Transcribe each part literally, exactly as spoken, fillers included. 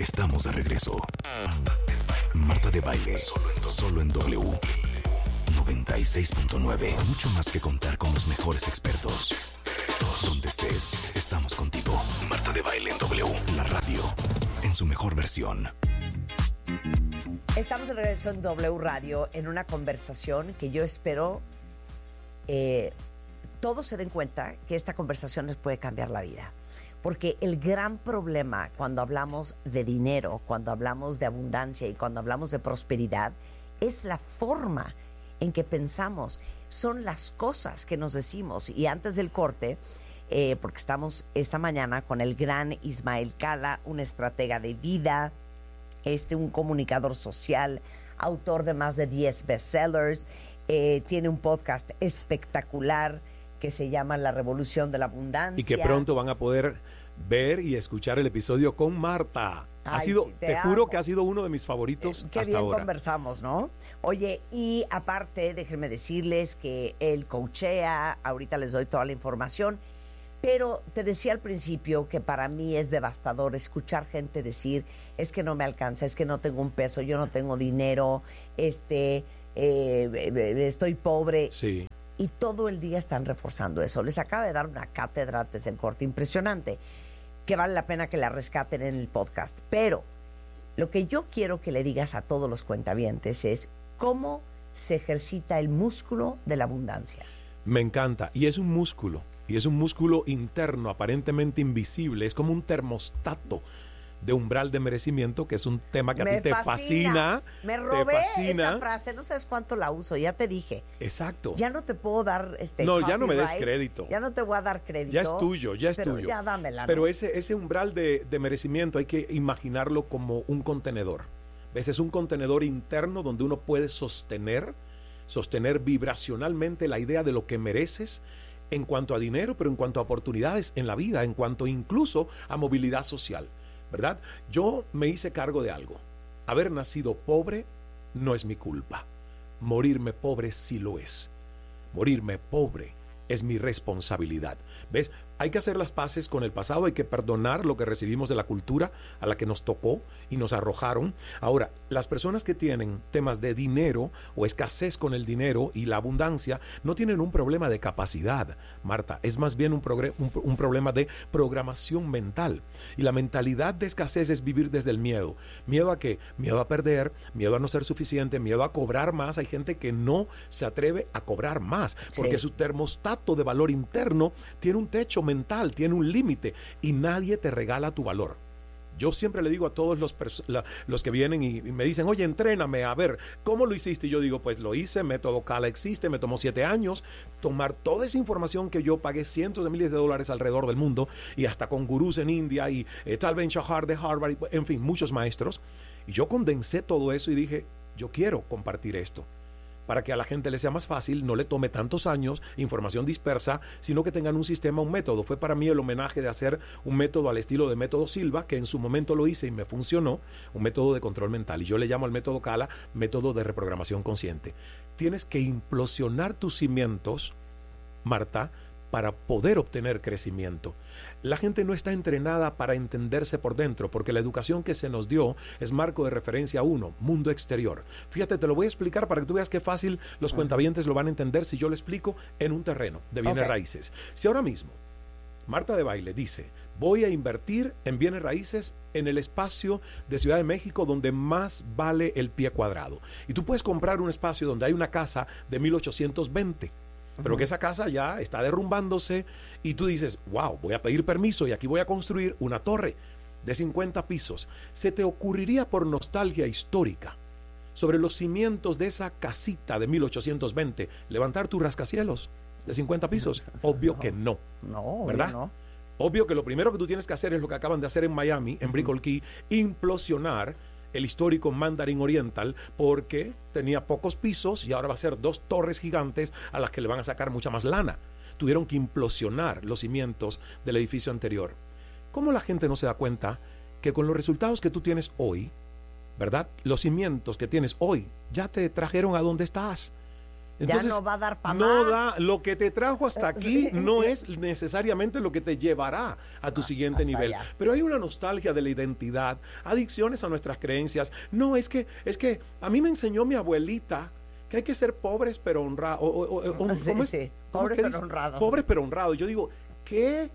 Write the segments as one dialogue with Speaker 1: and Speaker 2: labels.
Speaker 1: Estamos de regreso. Marta de Baile, solo en W noventa y seis punto nueve. Mucho más que contar con los mejores expertos. Donde estés, estamos contigo. Marta de Baile en W, la radio, en su mejor versión.
Speaker 2: Estamos de regreso en W Radio en una conversación que yo espero eh, todos se den cuenta que esta conversación les puede cambiar la vida. Porque el gran problema cuando hablamos de dinero, cuando hablamos de abundancia y cuando hablamos de prosperidad es la forma en que pensamos, son las cosas que nos decimos. Y antes del corte, eh, porque estamos esta mañana con el gran Ismael Cala, un estratega de vida, este, un comunicador social, autor de más de diez bestsellers, eh, tiene un podcast espectacular que se llama La Revolución de la Abundancia.
Speaker 3: Y que pronto van a poder ver y escuchar el episodio con Marta.
Speaker 2: Ay,
Speaker 3: ha sido,
Speaker 2: sí, te
Speaker 3: te
Speaker 2: amo.
Speaker 3: juro que ha sido uno de mis favoritos
Speaker 2: eh, qué
Speaker 3: hasta
Speaker 2: bien
Speaker 3: ahora.
Speaker 2: Conversamos, ¿no? Oye, y aparte, déjenme decirles que él coachea, ahorita les doy toda la información, pero te decía al principio que para mí es devastador escuchar gente decir, es que no me alcanza, es que no tengo un peso, yo no tengo dinero, este, eh, estoy pobre.
Speaker 3: Sí.
Speaker 2: Y todo el día están reforzando eso. Les acaba de dar una cátedra antes del corte impresionante, que vale la pena que la rescaten en el podcast. Pero lo que yo quiero que le digas a todos los cuentavientes es cómo se ejercita el músculo de la abundancia.
Speaker 3: Me encanta. Y es un músculo. Y es un músculo interno, aparentemente invisible. Es como un termostato de umbral de merecimiento, que es un tema que
Speaker 2: Me
Speaker 3: a ti te fascina.
Speaker 2: fascina. Me robé
Speaker 3: te fascina.
Speaker 2: esa frase, no sabes cuánto la uso, ya te dije.
Speaker 3: Exacto.
Speaker 2: Ya no te puedo dar este
Speaker 3: No, ya no me des
Speaker 2: copyright,
Speaker 3: crédito.
Speaker 2: Ya no te voy a dar crédito.
Speaker 3: Ya es tuyo, ya es
Speaker 2: pero
Speaker 3: tuyo.
Speaker 2: Ya dámela.
Speaker 3: Pero
Speaker 2: ¿no?
Speaker 3: ese, ese umbral de, de merecimiento hay que imaginarlo como un contenedor. ¿Ves? Es un contenedor interno donde uno puede sostener, sostener vibracionalmente la idea de lo que mereces en cuanto a dinero, pero en cuanto a oportunidades en la vida, en cuanto incluso a movilidad social. ¿Verdad? Yo me hice cargo de algo. Haber nacido pobre no es mi culpa. Morirme pobre sí lo es. Morirme pobre es mi responsabilidad. ¿Ves? Hay que hacer las paces con el pasado, hay que perdonar lo que recibimos de la cultura a la que nos tocó y nos arrojaron. Ahora, las personas que tienen temas de dinero o escasez con el dinero y la abundancia no tienen un problema de capacidad, Marta, es más bien un, progre- un, un problema de programación mental. Y la mentalidad de escasez es vivir desde el miedo. ¿Miedo a qué? Miedo a perder, miedo a no ser suficiente, miedo a cobrar más. Hay gente que no se atreve a cobrar más porque
Speaker 2: Sí.
Speaker 3: su termostato de valor interno tiene un techo mental, tiene un límite y nadie te regala tu valor. Yo siempre le digo a todos los, la, los que vienen y, y me dicen, oye, entréname, a ver, ¿cómo lo hiciste? Y yo digo, pues lo hice, método Cala existe, me tomó siete años, tomar toda esa información que yo pagué cientos de miles de dólares alrededor del mundo y hasta con gurús en India y eh, Tal Ben Shahar de Harvard, y, en fin, muchos maestros. Y yo condensé todo eso y dije, yo quiero compartir esto, para que a la gente le sea más fácil, no le tome tantos años, información dispersa, sino que tengan un sistema, un método. Fue para mí el homenaje de hacer un método al estilo de método Silva, que en su momento lo hice y me funcionó, un método de control mental. Y yo le llamo al método Cala, método de reprogramación consciente. Tienes que implosionar tus cimientos, Marta, para poder obtener crecimiento. La gente no está entrenada para entenderse por dentro, porque la educación que se nos dio es marco de referencia uno, mundo exterior. Fíjate, te lo voy a explicar para que tú veas qué fácil los uh-huh. cuentavientes lo van a entender si yo lo explico en un terreno de bienes okay. raíces. Si ahora mismo Marta de Baile dice, voy a invertir en bienes raíces en el espacio de Ciudad de México donde más vale el pie cuadrado. Y tú puedes comprar un espacio donde hay una casa de mil ochocientos veinte. Pero que esa casa ya está derrumbándose y tú dices, wow, voy a pedir permiso y aquí voy a construir una torre de cincuenta pisos. ¿Se te ocurriría por nostalgia histórica sobre los cimientos de esa casita de mil ochocientos veinte levantar tu rascacielos de cincuenta pisos? Obvio no, que no,
Speaker 2: no
Speaker 3: ¿verdad?
Speaker 2: No.
Speaker 3: Obvio que lo primero que tú tienes que hacer es lo que acaban de hacer en Miami, en Brickell Key, implosionar el histórico Mandarin Oriental, porque tenía pocos pisos y ahora va a ser dos torres gigantes a las que le van a sacar mucha más lana. Tuvieron que implosionar los cimientos del edificio anterior. ¿Cómo la gente no se da cuenta que con los resultados que tú tienes hoy, ¿verdad? Los cimientos que tienes hoy ya te trajeron a donde estás. Entonces,
Speaker 2: ya no va a dar para
Speaker 3: no
Speaker 2: más.
Speaker 3: da, lo que te trajo hasta aquí no es necesariamente lo que te llevará a tu
Speaker 2: Ah,
Speaker 3: siguiente
Speaker 2: hasta
Speaker 3: nivel.
Speaker 2: allá.
Speaker 3: Pero hay una nostalgia de la identidad, adicciones a nuestras creencias. No, es que, es que a mí me enseñó mi abuelita que hay que ser pobres pero honrados.
Speaker 2: Sí, sí. Pobres pero honrados.
Speaker 3: Pobres pero honrados. Yo digo, ¿qué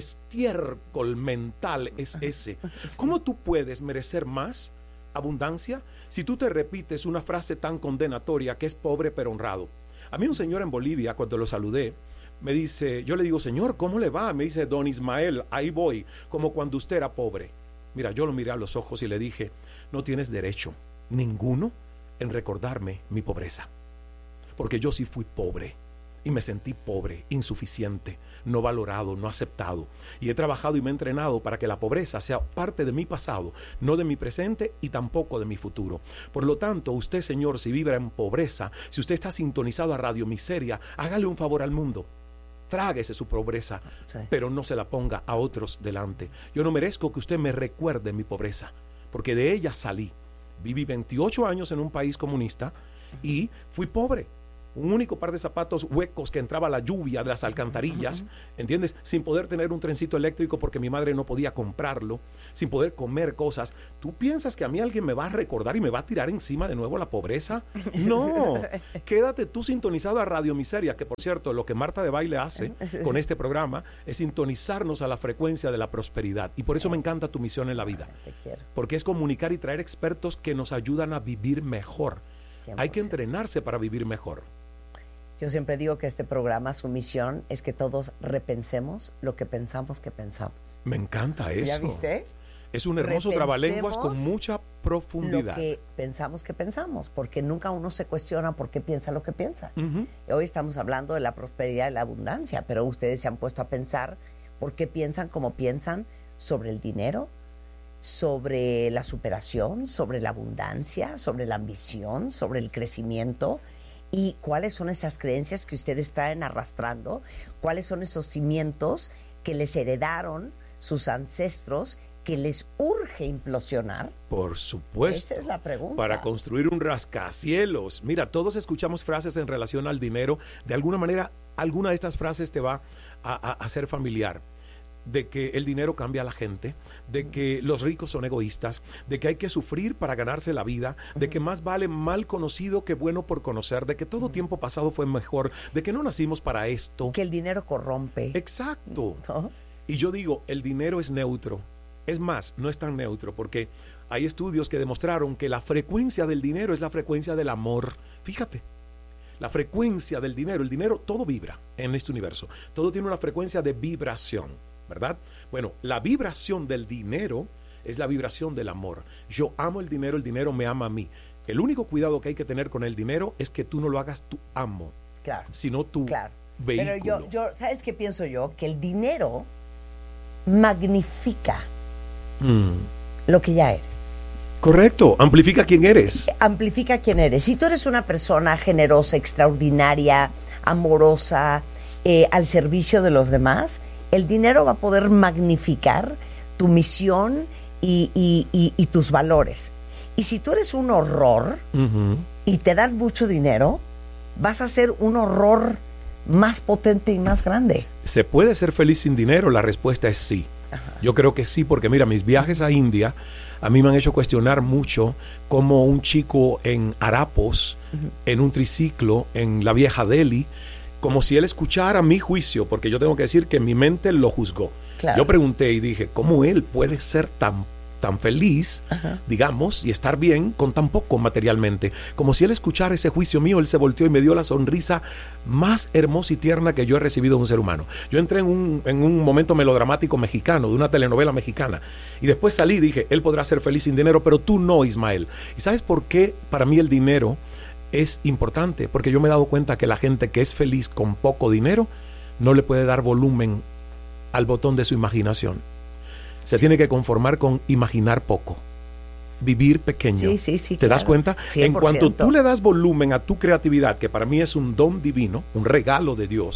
Speaker 3: estiércol mental es ese? ¿Cómo tú puedes merecer más abundancia si tú te repites una frase tan condenatoria que es pobre pero honrado? A mí un señor en Bolivia, cuando lo saludé, me dice, yo le digo, señor, ¿cómo le va? Me dice, don Ismael, ahí voy, como cuando usted era pobre. Mira, yo lo miré a los ojos y le dije, no tienes derecho, ninguno, en recordarme mi pobreza. Porque yo sí fui pobre y me sentí pobre, insuficiente, no valorado, no aceptado. Y he trabajado y me he entrenado para que la pobreza sea parte de mi pasado, no de mi presente y tampoco de mi futuro. Por lo tanto, usted, señor, si vibra en pobreza, si usted está sintonizado a Radio Miseria, hágale un favor al mundo. Tráguese su pobreza, sí, pero no se la ponga a otros delante. Yo no merezco que usted me recuerde mi pobreza, porque de ella salí. Viví veintiocho años en un país comunista y fui pobre. Un único par de zapatos huecos que entraba la lluvia de las alcantarillas, ¿entiendes? Sin poder tener un trencito eléctrico porque mi madre no podía comprarlo, sin poder comer cosas. ¿Tú piensas que a mí alguien me va a recordar y me va a tirar encima de nuevo la pobreza? No, quédate tú sintonizado a Radio Miseria, que por cierto, lo que Marta de Baile hace con este programa es sintonizarnos a la frecuencia de la prosperidad. Y por eso me encanta tu misión en la vida, porque es comunicar y traer expertos que nos ayudan a vivir mejor. cien por ciento. Hay que entrenarse para vivir mejor.
Speaker 2: Yo siempre digo que este programa, su misión es que todos repensemos lo que pensamos que pensamos.
Speaker 3: Me encanta eso.
Speaker 2: ¿Ya viste?
Speaker 3: Es un hermoso
Speaker 2: Repensemos
Speaker 3: trabalenguas con mucha profundidad.
Speaker 2: Lo que pensamos que pensamos, porque nunca uno se cuestiona por qué piensa lo que piensa. Uh-huh. Hoy estamos hablando de la prosperidad y la abundancia, pero ustedes se han puesto a pensar por qué piensan como piensan sobre el dinero, sobre la superación, sobre la abundancia, sobre la ambición, sobre el crecimiento. ¿Y cuáles son esas creencias que ustedes traen arrastrando? ¿Cuáles son esos cimientos que les heredaron sus ancestros que les urge implosionar?
Speaker 3: Por supuesto.
Speaker 2: Esa es la pregunta.
Speaker 3: Para construir un rascacielos. Mira, todos escuchamos frases en relación al dinero. De alguna manera, alguna de estas frases te va a, a, a ser familiar. De que el dinero cambia a la gente, de que los ricos son egoístas, de que hay que sufrir para ganarse la vida, de que más vale mal conocido que bueno por conocer, de que todo tiempo pasado fue mejor, de que no nacimos para esto.
Speaker 2: Que el dinero corrompe.
Speaker 3: Exacto.
Speaker 2: ¿No?
Speaker 3: Y yo digo, el dinero es neutro. Es más, no es tan neutro porque hay estudios que demostraron que la frecuencia del dinero es la frecuencia del amor. Fíjate. La frecuencia del dinero, el dinero, todo vibra en este universo. Todo tiene una frecuencia de vibración. ¿Verdad? Bueno, la vibración del dinero es la vibración del amor. Yo amo el dinero, el dinero me ama a mí. El único cuidado que hay que tener con el dinero es que tú no lo hagas tu amo,
Speaker 2: claro,
Speaker 3: sino tu
Speaker 2: claro.
Speaker 3: vehículo.
Speaker 2: Pero yo, yo, ¿sabes qué pienso yo? Que el dinero magnifica mm. lo que ya eres.
Speaker 3: Correcto, amplifica quién eres.
Speaker 2: Amplifica quién eres. Si tú eres una persona generosa, extraordinaria, amorosa, eh, al servicio de los demás, el dinero va a poder magnificar tu misión y, y, y, y tus valores. Y si tú eres un horror uh-huh. y te dan mucho dinero, vas a ser un horror más potente y más grande.
Speaker 3: ¿Se puede ser feliz sin dinero? La respuesta es sí. Ajá. Yo creo que sí, porque mira, mis viajes a India a mí me han hecho cuestionar mucho cómo un chico en harapos, uh-huh. en un triciclo, en la vieja Delhi, como si él escuchara mi juicio, porque yo tengo que decir que mi mente lo juzgó. Claro. Yo pregunté y dije, ¿cómo él puede ser tan, tan feliz, ajá. digamos, y estar bien con tan poco materialmente? Como si él escuchara ese juicio mío, él se volteó y me dio la sonrisa más hermosa y tierna que yo he recibido de un ser humano. Yo entré en un, en un momento melodramático mexicano, de una telenovela mexicana, y después salí y dije, él podrá ser feliz sin dinero, pero tú no, Ismael. ¿Y sabes por qué para mí el dinero es importante? Porque yo me he dado cuenta que la gente que es feliz con poco dinero no le puede dar volumen al botón de su imaginación. Se tiene que conformar con imaginar poco, vivir pequeño.
Speaker 2: Sí, sí, sí,
Speaker 3: ¿Te
Speaker 2: claro.
Speaker 3: das cuenta?
Speaker 2: cien por ciento.
Speaker 3: En cuanto tú le das volumen a tu creatividad, que para mí es un don divino, un regalo de Dios,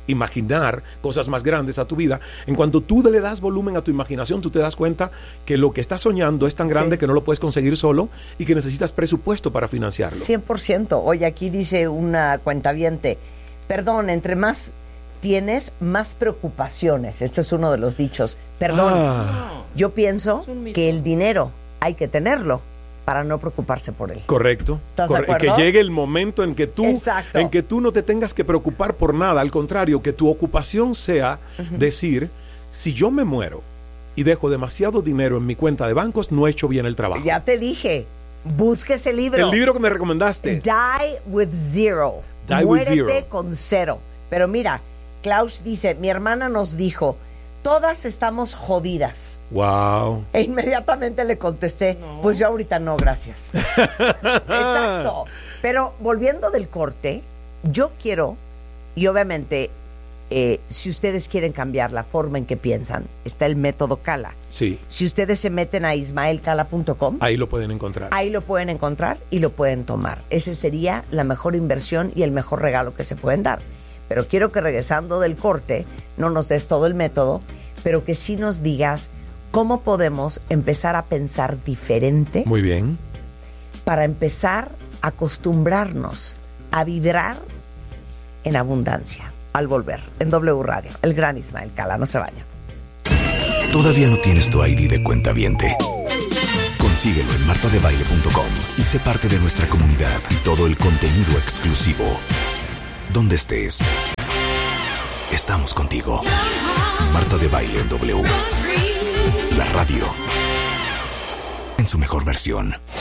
Speaker 3: imaginar cosas más grandes a tu vida. En cuanto tú le das volumen a tu imaginación, tú te das cuenta que lo que estás soñando es tan grande sí. que no lo puedes conseguir solo y que necesitas presupuesto para financiarlo.
Speaker 2: cien por ciento. Oye, aquí dice una cuentaviente, perdón, entre más tienes, más preocupaciones. Este es uno de los dichos. Perdón, ah. yo pienso que el dinero hay que tenerlo para no preocuparse por él.
Speaker 3: Correcto.
Speaker 2: ¿Estás
Speaker 3: Corre-
Speaker 2: de acuerdo?
Speaker 3: Que llegue el momento en que tú
Speaker 2: Exacto.
Speaker 3: en que tú no te tengas que preocupar por nada, al contrario, que tu ocupación sea uh-huh. decir, si yo me muero y dejo demasiado dinero en mi cuenta de bancos, no he hecho bien el trabajo.
Speaker 2: Ya te dije, busque ese libro.
Speaker 3: El libro que me recomendaste.
Speaker 2: Die with Zero.
Speaker 3: Die
Speaker 2: Muérete
Speaker 3: with zero.
Speaker 2: con cero. Pero mira, Klaus dice, mi hermana nos dijo, todas estamos jodidas.
Speaker 3: Wow.
Speaker 2: E inmediatamente le contesté, no. pues yo ahorita no, gracias. Exacto. Pero volviendo del corte, yo quiero, y obviamente, eh, si ustedes quieren cambiar la forma en que piensan, está el método Cala.
Speaker 3: Sí.
Speaker 2: Si ustedes se meten a ismael cala punto com,
Speaker 3: ahí lo pueden encontrar.
Speaker 2: Ahí lo pueden encontrar y lo pueden tomar. Ese sería la mejor inversión y el mejor regalo que se pueden dar. Pero quiero que regresando del corte, no nos des todo el método, pero que sí nos digas cómo podemos empezar a pensar diferente.
Speaker 3: Muy bien.
Speaker 2: Para empezar a acostumbrarnos a vibrar en abundancia. Al volver, en W Radio, el gran Ismael Cala, no se vaya.
Speaker 1: ¿Todavía no tienes tu I D de cuentaviente? Consíguelo en marta de baile punto com y sé parte de nuestra comunidad y todo el contenido exclusivo. Donde estés, estamos contigo. Marta de Baile en W. La radio en su mejor versión.